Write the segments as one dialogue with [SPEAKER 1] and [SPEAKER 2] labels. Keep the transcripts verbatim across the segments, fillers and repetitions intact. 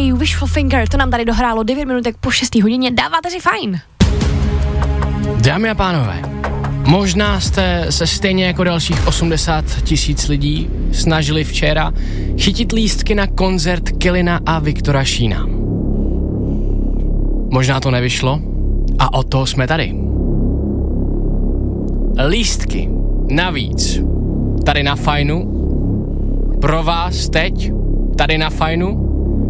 [SPEAKER 1] další Wishful Finger, to nám tady dohrálo devět minutek po šesté hodině, dáváte si fajn.
[SPEAKER 2] Dámy a pánové, možná jste se stejně jako dalších osmdesát tisíc lidí snažili včera chytit lístky na koncert Kellina a Viktora Sheena. Možná to nevyšlo a o to jsme tady. Lístky navíc tady na Fajnu pro vás teď tady na Fajnu.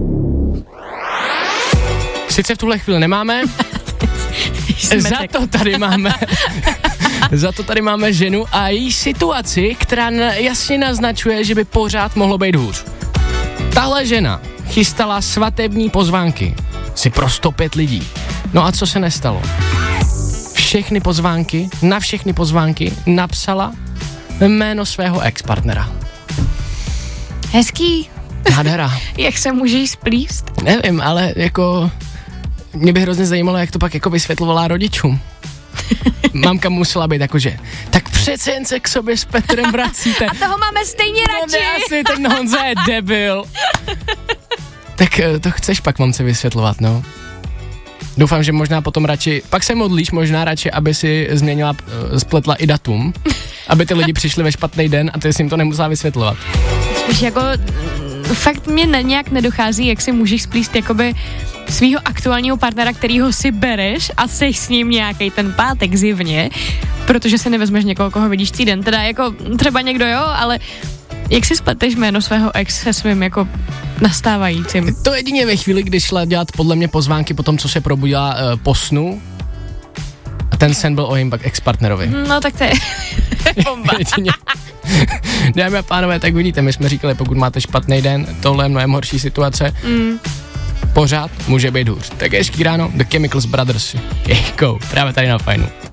[SPEAKER 2] Sice v tuhle chvíli nemáme, za to tady máme za to tady máme ženu a její situaci, která jasně naznačuje, že by pořád mohlo být hůř. Tahle žena chystala svatební pozvánky si pro sto pět lidí. No a co se nestalo? Všechny pozvánky, na všechny pozvánky napsala jméno svého ex-partnera.
[SPEAKER 1] Hezký.
[SPEAKER 2] Nádhera.
[SPEAKER 1] Jak se můžeš splíst?
[SPEAKER 2] Nevím, ale jako mě by hrozně zajímalo, jak to pak jako vysvětlovala rodičům. Mamka musela být jakože, tak přece jen se k sobě s Petrem vracíte.
[SPEAKER 1] A toho máme stejně radši.
[SPEAKER 2] No ne, asi ten Honza je debil. Tak to chceš pak mamce vysvětlovat, no. Doufám, že možná potom radši, pak se modlíš možná radši, aby si změnila, spletla i datum, aby ty lidi přišli ve špatný den a ty jsi jim to nemusela vysvětlovat.
[SPEAKER 1] Spíš jako, fakt mě ne, nějak nedochází, jak si můžeš splíst jakoby svýho aktuálního partnera, kterýho si bereš a seš s ním nějaký ten pátek zjevně, protože si nevezmeš někoho, koho vidíš týden, teda jako třeba někdo jo, ale jak si spleteš jméno svého ex se svým jako nastávajícím?
[SPEAKER 2] To jedině ve chvíli, když šla dělat podle mě pozvánky po tom, co se probudila uh, po snu a ten sen byl o jejím pak ex-partnerovi.
[SPEAKER 1] No tak to je bomba.
[SPEAKER 2] Dámy a pánové, tak vidíte, my jsme říkali, pokud máte špatný den, tohle je mnohem horší situace, mm. pořád může být hůř. Tak hezký ráno, The Chemicals Brothers, Go, právě tady na Fajnu.